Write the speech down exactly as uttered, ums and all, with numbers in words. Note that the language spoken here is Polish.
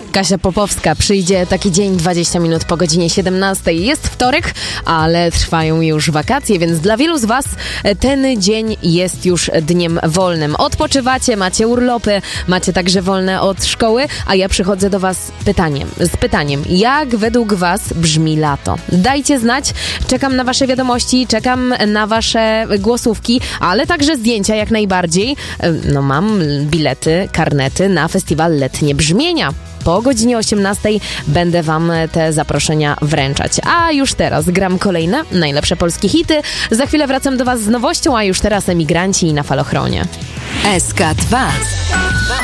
Kasia Popowska przyjdzie taki dzień dwadzieścia minut po godzinie siedemnastej. Jest wtorek, ale trwają już wakacje, więc dla wielu z Was ten dzień jest już dniem wolnym. Odpoczywacie, macie urlopy, macie także wolne od szkoły, a ja przychodzę do Was pytaniem, z pytaniem, jak według Was brzmi lato? Dajcie znać, czekam na Wasze wiadomości, czekam na Wasze głosówki, ale także zdjęcia jak najbardziej. No mam bilety, karnety na festiwal Letnie Brzmienia. Po godzinie osiemnastej będę Wam te zaproszenia wręczać. A już teraz gram kolejne najlepsze polskie hity. Za chwilę wracam do Was z nowością, a już teraz Emigranci na Falochronie. S K dwa.